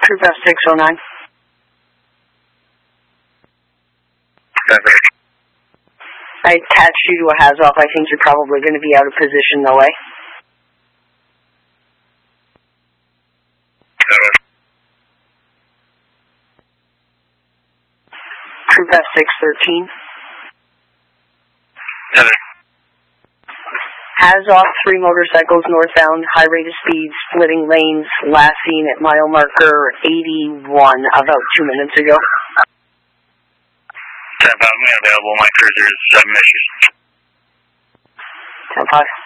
Troop F609. I attached you to a HAZOF. I think you're probably going to be out of position, though, eh? Troop F613. HAZOF, 3 motorcycles northbound, high rate of speed, splitting lanes, last seen at mile marker 81 about 2 minutes ago. Available, my cruiser is 7 issues. 10-5.